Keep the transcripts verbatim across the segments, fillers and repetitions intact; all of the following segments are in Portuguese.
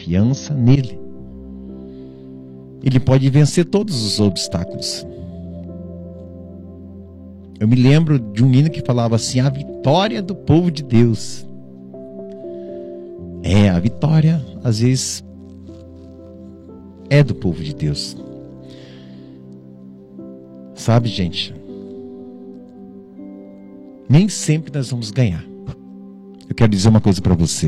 confiança nele. Ele pode vencer todos os obstáculos. Eu me lembro de um hino que falava assim: a vitória do povo de Deus. É, a vitória às vezes é do povo de Deus. Sabe, gente, nem sempre nós vamos ganhar. Eu quero dizer uma coisa para você: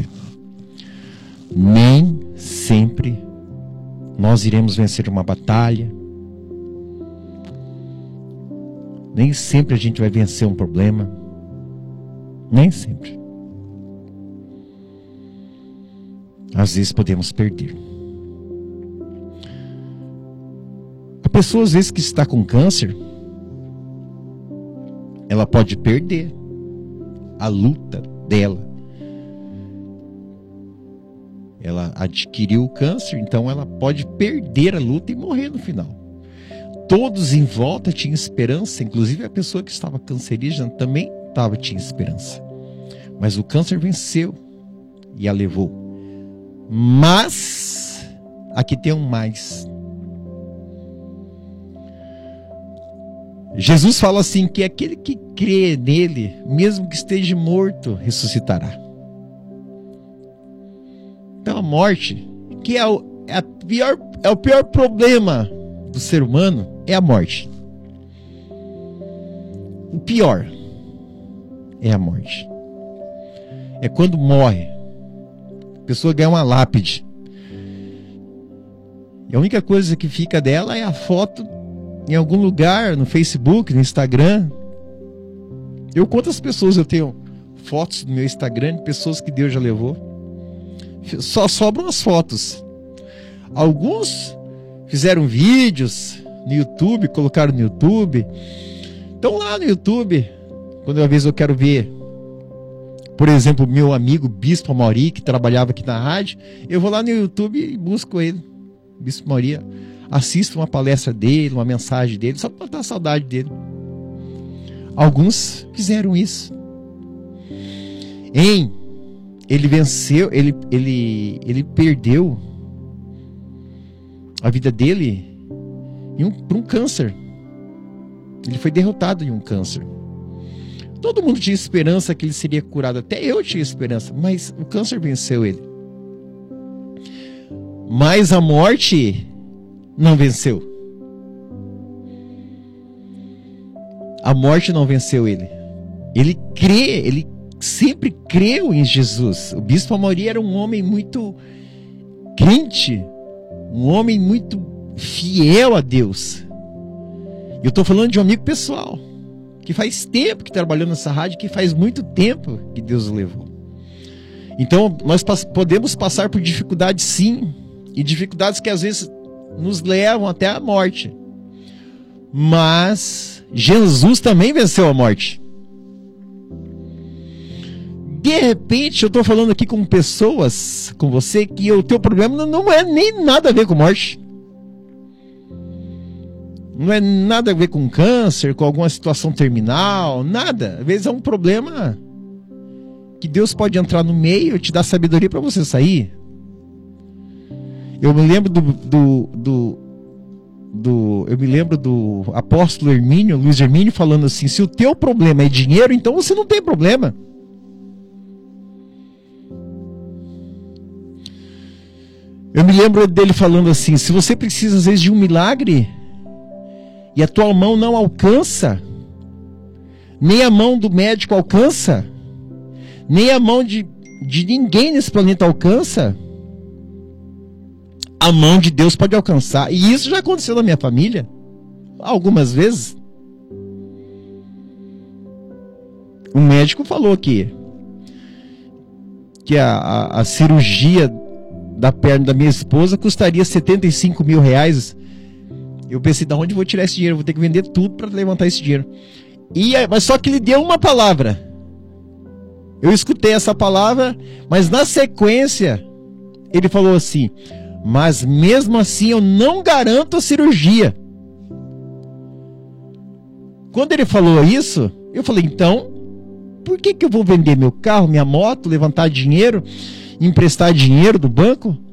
nem sempre nós iremos vencer uma batalha. Nem sempre a gente vai vencer um problema. Nem sempre. Às vezes podemos perder. A pessoa, às vezes, que está com câncer, ela pode perder a luta dela. Ela adquiriu o câncer, então ela pode perder a luta e morrer no final. Todos em volta tinham esperança, inclusive a pessoa que estava cancerígena também estava, tinha esperança. Mas o câncer venceu e a levou. Mas aqui tem um mais. Jesus fala assim, que aquele que crê nele, mesmo que esteja morto, ressuscitará. Então a morte, que é o, é a pior, é o pior problema do ser humano, é a morte. O pior é a morte. É quando morre, a pessoa ganha uma lápide. E a única coisa que fica dela é a foto em algum lugar, no Facebook, no Instagram. Eu, quantas pessoas eu tenho fotos no meu Instagram de pessoas que Deus já levou? Só sobram as fotos. Alguns fizeram vídeos no YouTube, colocaram no YouTube. Então lá no YouTube, quando uma vez eu quero ver, por exemplo, meu amigo Bispo Mauri, que trabalhava aqui na rádio, eu vou lá no YouTube e busco ele, Bispo Mauri, assisto uma palestra dele, uma mensagem dele, só para matar a saudade dele. Alguns fizeram isso. Em ele venceu, ele, ele, ele perdeu a vida dele em um, por um câncer. Ele foi derrotado em um câncer. Todo mundo tinha esperança que ele seria curado. Até eu tinha esperança, mas o câncer venceu ele. Mas a morte não venceu. A morte não venceu ele. Ele crê, ele sempre creu em Jesus. O Bispo Amauri era um homem muito crente, um homem muito fiel a Deus. Eu estou falando de um amigo pessoal, que faz tempo que trabalhou nessa rádio, que faz muito tempo que Deus o levou. Então, nós podemos passar por dificuldades, sim, e dificuldades que às vezes nos levam até a morte. Mas Jesus também venceu a morte. De repente, eu estou falando aqui com pessoas, com você, que o teu problema não é nem nada a ver com morte. Não é nada a ver com câncer, com alguma situação terminal, nada. Às vezes é um problema que Deus pode entrar no meio e te dar sabedoria para você sair. Eu me lembro do, do, do, do, eu me lembro do apóstolo Hermínio, Luiz Hermínio, falando assim: se o teu problema é dinheiro, então você não tem problema. Eu me lembro dele falando assim: se você precisa às vezes de um milagre e a tua mão não alcança, nem a mão do médico alcança, nem a mão de, de ninguém nesse planeta alcança, a mão de Deus pode alcançar. E isso já aconteceu na minha família algumas vezes. O médico falou que que a, a, a cirurgia da perna da minha esposa custaria setenta e cinco mil reais. Eu pensei: de onde eu vou tirar esse dinheiro? Eu vou ter que vender tudo para levantar esse dinheiro. E, mas só que ele deu uma palavra. Eu escutei essa palavra, mas na sequência ele falou assim: mas mesmo assim eu não garanto a cirurgia. Quando ele falou isso, eu falei: então, por que que eu vou vender meu carro, minha moto, levantar dinheiro, emprestar dinheiro do banco,